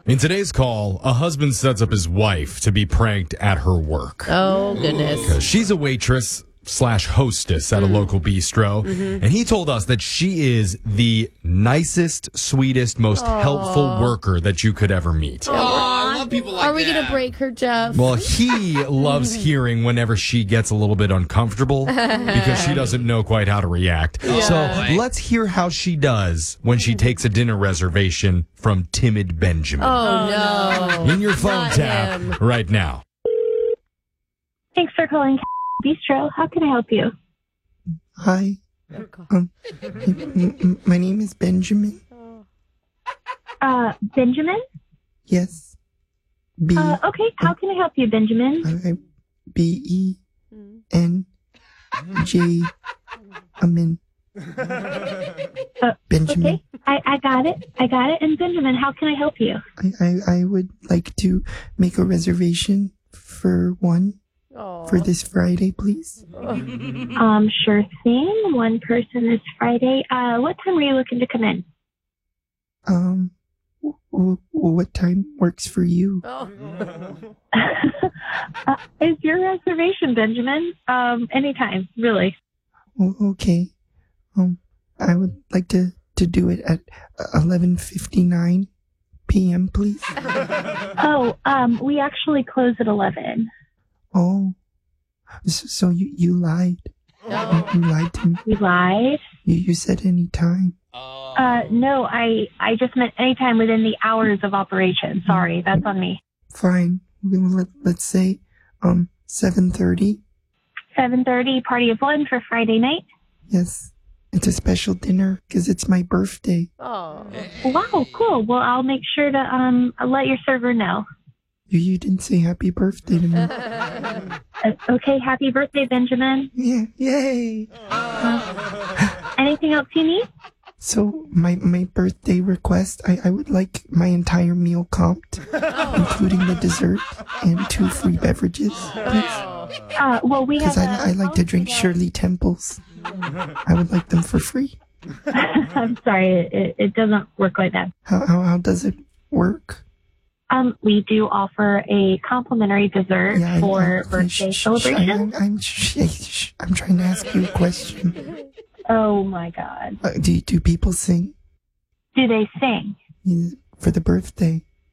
In today's call, a husband sets up his wife to be pranked at her work. Oh, goodness. Because she's a waitress / hostess at a local bistro. And he told us that she is the nicest, sweetest, most helpful worker that you could ever meet. I love people like that. Are we going to break her, Jeff? Well, he loves hearing whenever she gets a little bit uncomfortable because she doesn't know quite how to react. So let's hear how she does when she takes a dinner reservation from Timid Benjamin. Oh, no. In your phone Not tab him. right now. Thanks for calling Bistro. How can I help you? Hi. My name is Benjamin. Benjamin? Yes. Okay. How can I help you, Benjamin? BENJ. Amin. Benjamin. Okay. I got it. And Benjamin, how can I help you? I would like to make a reservation for one for this Friday, please. Sure thing. One person this Friday. What time were you looking to come in? What time works for you? Is your reservation, Benjamin? Anytime, really. Okay. I would like to do it at 11:59 p.m., please. We actually close at 11. Oh, so you lied. You lied to me. We lied? You said any time. No, I just meant anytime within the hours of operation. Sorry, that's on me. Fine. Let's say 7:30. 7:30, party of one for Friday night. Yes. It's a special dinner because it's my birthday. Oh. Wow, cool. Well, I'll make sure to let your server know. You didn't say happy birthday to me. Okay, happy birthday, Benjamin. Yeah, yay. Anything else you need? So my birthday request, I would like my entire meal comped, including the dessert and 2 free beverages, please. Well, we have. Because I like to drink Shirley Temples. I would like them for free. I'm sorry, it doesn't work like that. How does it work? We do offer a complimentary dessert for birthday celebration. I'm trying to ask you a question. Oh my God. Do people sing? Do they sing? For the birthday?